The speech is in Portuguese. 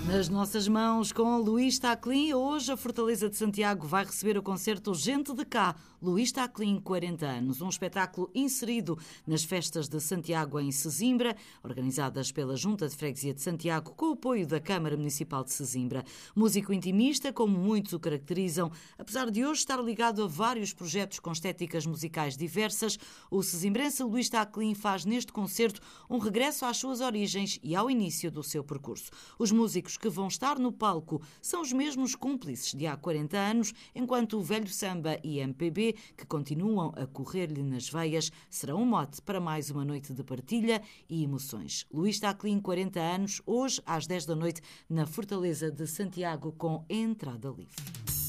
Nas nossas mãos, com Luís Taclin, hoje a Fortaleza de Santiago vai receber o concerto Gente de Cá, Luís Taclin, 40 anos, um espetáculo inserido nas festas de Santiago em Sesimbra, organizadas pela Junta de Freguesia de Santiago, com o apoio da Câmara Municipal de Sesimbra. Músico intimista, como muitos o caracterizam, apesar de hoje estar ligado a vários projetos com estéticas musicais diversas, o sesimbrense Luís Taclin faz neste concerto um regresso às suas origens e ao início do seu percurso. Os músicos que vão estar no palco são os mesmos cúmplices de há 40 anos, enquanto o velho samba e MPB, que continuam a correr-lhe nas veias, serão um mote para mais uma noite de partilha e emoções. Luís Taclin, 40 anos, hoje às 10 da noite, na Fortaleza de Santiago, com entrada livre.